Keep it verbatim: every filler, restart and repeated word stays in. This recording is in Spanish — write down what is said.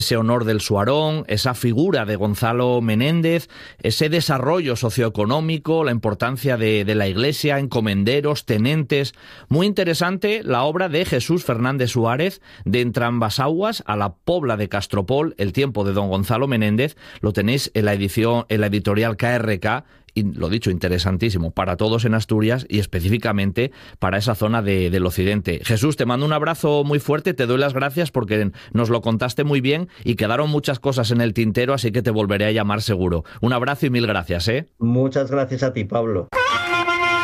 ese honor del Suarón, esa figura de Gonzalo Menéndez, ese desarrollo socioeconómico, la importancia de, de la Iglesia, encomenderos, tenentes. Muy interesante la obra de Jesús Fernández Suárez, de Entrambasaguas a la Pobla de Castropol, el tiempo de don Gonzalo Menéndez. Lo tenéis en la edición, en la editorial K R K. Y lo dicho, interesantísimo para todos en Asturias y específicamente para esa zona de, del occidente. Jesús, te mando un abrazo muy fuerte, te doy las gracias porque nos lo contaste muy bien y quedaron muchas cosas en el tintero, así que te volveré a llamar seguro. Un abrazo y mil gracias, ¿eh? Muchas gracias a ti, Pablo.